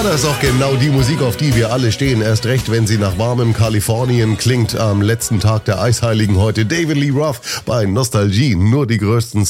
Ja, das ist auch genau die Musik, auf die wir alle stehen. Erst recht, wenn sie nach warmem Kalifornien klingt. Am letzten Tag der Eisheiligen heute David Lee Roth bei Nostalgie. Nur die größten